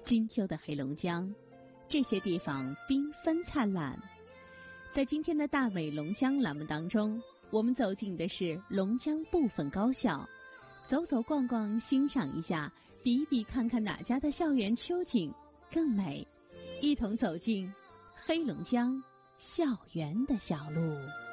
金秋的黑龙江，这些地方缤纷灿烂。在今天的大伟龙江栏目当中，我们走进的是龙江部分高校，走走逛逛，欣赏一下，比比看看哪家的校园秋景更美，一同走进黑龙江校园的小路。